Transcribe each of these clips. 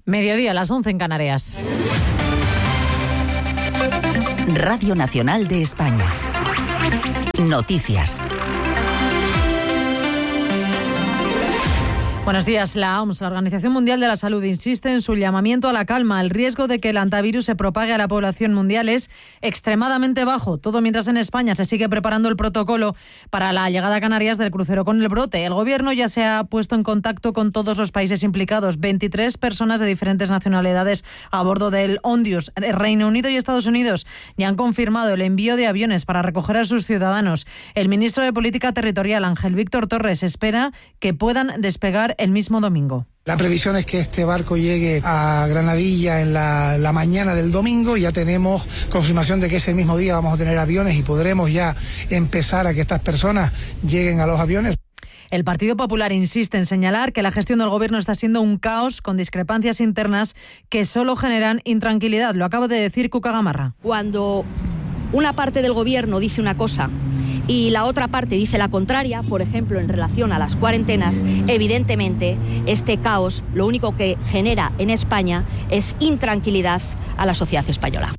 Mediodía, las 11 en Canarias. Radio Nacional de España. Noticias. Buenos días. La OMS, la Organización Mundial de la Salud, insiste en su llamamiento a la calma. El riesgo de que el hantavirus se propague a la población mundial es extremadamente bajo. Todo mientras en España se sigue preparando el protocolo para la llegada a Canarias del crucero con el brote. El Gobierno ya se ha puesto en contacto con todos los países implicados. 23 personas de diferentes nacionalidades a bordo del Ondius. Reino Unido y Estados Unidos ya han confirmado el envío de aviones para recoger a sus ciudadanos. El ministro de Política Territorial, Ángel Víctor Torres, espera que puedan despegar el mismo domingo. La previsión es que este barco llegue a Granadilla en la mañana del domingo. Ya tenemos confirmación de que ese mismo día vamos a tener aviones y podremos ya empezar a que estas personas lleguen a los aviones. El Partido Popular insiste en señalar que la gestión del Gobierno está siendo un caos con discrepancias internas que solo generan intranquilidad. Lo acaba de decir Cuca Gamarra. Cuando una parte del Gobierno dice una cosa y la otra parte dice la contraria, por ejemplo, en relación a las cuarentenas, evidentemente este caos lo único que genera en España es intranquilidad a la sociedad española.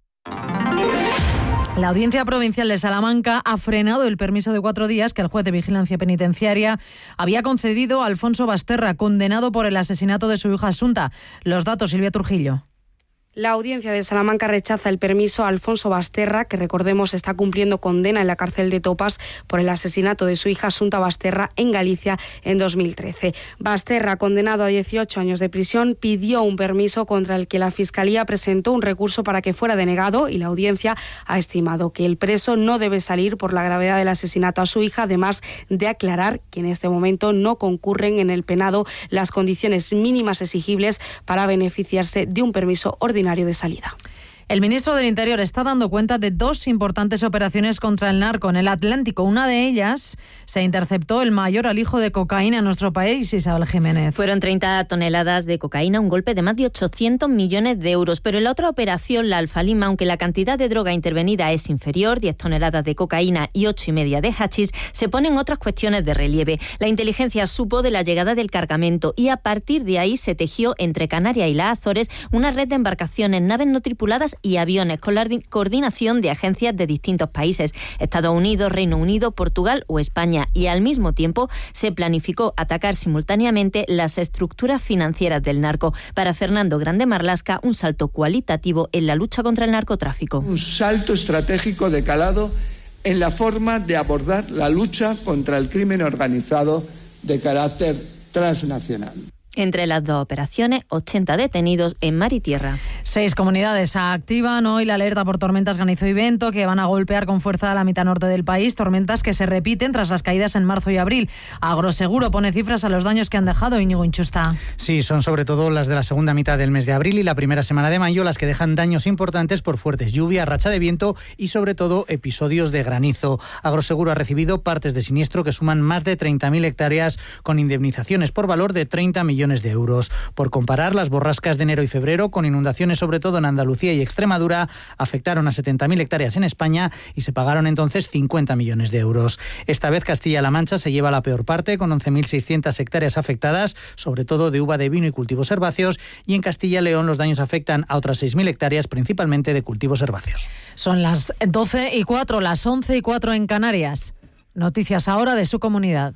La Audiencia Provincial de Salamanca ha frenado el permiso de 4 días que el juez de vigilancia penitenciaria había concedido a Alfonso Basterra, condenado por el asesinato de su hija Asunta. Los datos, Silvia Trujillo. La Audiencia de Salamanca rechaza el permiso a Alfonso Basterra, que recordemos está cumpliendo condena en la cárcel de Topas por el asesinato de su hija Asunta Basterra en Galicia en 2013. Basterra, condenado a 18 años de prisión, pidió un permiso contra el que la Fiscalía presentó un recurso para que fuera denegado y la Audiencia ha estimado que el preso no debe salir por la gravedad del asesinato a su hija, además de aclarar que en este momento no concurren en el penado las condiciones mínimas exigibles para beneficiarse de un permiso ordinario de salida. El ministro del Interior está dando cuenta de 2 importantes operaciones contra el narco en el Atlántico. Una de ellas se interceptó el mayor alijo de cocaína en nuestro país, Isabel Jiménez. Fueron 30 toneladas de cocaína, un golpe de más de 800 millones de euros. Pero en la otra operación, la Alfa Lima, aunque la cantidad de droga intervenida es inferior, 10 toneladas de cocaína y 8,5 de hachís, se ponen otras cuestiones de relieve. La inteligencia supo de la llegada del cargamento y a partir de ahí se tejió entre Canarias y las Azores una red de embarcaciones, naves no tripuladas y aviones con la coordinación de agencias de distintos países, Estados Unidos, Reino Unido, Portugal o España, y al mismo tiempo se planificó atacar simultáneamente las estructuras financieras del narco. Para Fernando Grande Marlasca, un salto cualitativo en la lucha contra el narcotráfico. Un salto estratégico de calado en la forma de abordar la lucha contra el crimen organizado de carácter transnacional. Entre las 2 operaciones, 80 detenidos en mar y tierra. 6 comunidades activan hoy la alerta por tormentas granizo y viento que van a golpear con fuerza a la mitad norte del país, tormentas que se repiten tras las caídas en marzo y abril. Agroseguro pone cifras a los daños que han dejado. Íñigo Inchusta. Sí, son sobre todo las de la segunda mitad del mes de abril y la primera semana de mayo las que dejan daños importantes por fuertes lluvias, racha de viento y sobre todo episodios de granizo. Agroseguro ha recibido partes de siniestro que suman más de 30.000 hectáreas con indemnizaciones por valor de 30 millones de euros. Por comparar, las borrascas de enero y febrero, con inundaciones sobre todo en Andalucía y Extremadura, afectaron a 70.000 hectáreas en España y se pagaron entonces 50 millones de euros. Esta vez Castilla-La Mancha se lleva la peor parte, con 11.600 hectáreas afectadas, sobre todo de uva de vino y cultivos herbáceos, y en Castilla y León los daños afectan a otras 6.000 hectáreas, principalmente de cultivos herbáceos. Son las 12:04, las 11:04 en Canarias. Noticias ahora de su comunidad.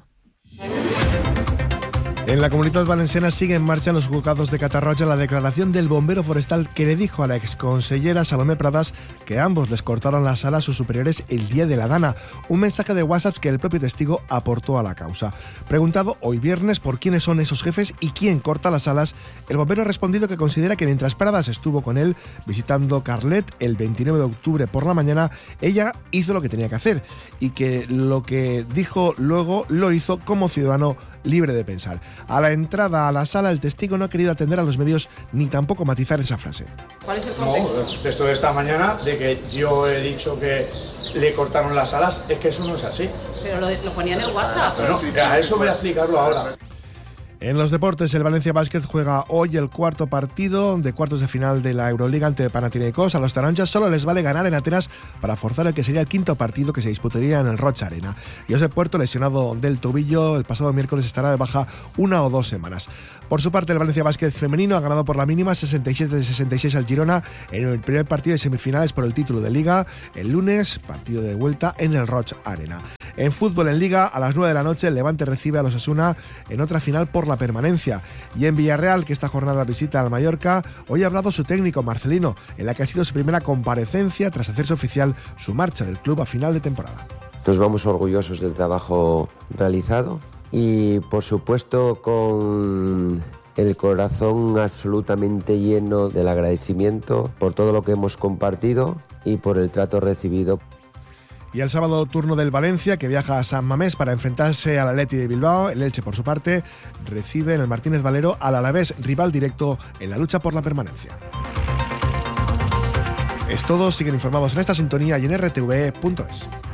En la Comunitat Valenciana sigue en marcha en los juzgados de Catarroja la declaración del bombero forestal que le dijo a la exconsellera Salomé Pradas que ambos les cortaron las alas a sus superiores el día de la gana, un mensaje de WhatsApp que el propio testigo aportó a la causa. Preguntado hoy viernes por quiénes son esos jefes y quién corta las alas, el bombero ha respondido que considera que mientras Pradas estuvo con él visitando Carlet el 29 de octubre por la mañana, ella hizo lo que tenía que hacer y que lo que dijo luego lo hizo como ciudadano libre de pensar. A la entrada a la sala, el testigo no ha querido atender a los medios ni tampoco matizar esa frase. ¿Cuál es el contexto? No, texto de esta mañana, de que yo he dicho que le cortaron las alas, es que eso no es así. Pero lo ponía en el WhatsApp. Bueno, a eso voy a explicarlo ahora. En los deportes, el Valencia Basket juega hoy el cuarto partido de cuartos de final de la Euroliga ante Panathinaikos. A los taronjas solo les vale ganar en Atenas para forzar el que sería el quinto partido que se disputaría en el Roig Arena. Josep Puerto, lesionado del tobillo, el pasado miércoles estará de baja 1 o 2 semanas. Por su parte, el Valencia Basket femenino ha ganado por la mínima 67-66 al Girona en el primer partido de semifinales por el título de Liga. El lunes, partido de vuelta en el Roig Arena. En fútbol en Liga, a las 9 de la noche, el Levante recibe a los Osasuna en otra final por la permanencia. Y en Villarreal, que esta jornada visita al Mallorca, hoy ha hablado su técnico Marcelino, en la que ha sido su primera comparecencia tras hacerse oficial su marcha del club a final de temporada. Nos vamos orgullosos del trabajo realizado y, por supuesto, con el corazón absolutamente lleno del agradecimiento por todo lo que hemos compartido y por el trato recibido. Y el sábado, turno del Valencia, que viaja a San Mamés para enfrentarse al Athletic de Bilbao. El Elche, por su parte, recibe en el Martínez Valero al Alavés, rival directo en la lucha por la permanencia. Es todo, siguen informados en esta sintonía y en rtve.es.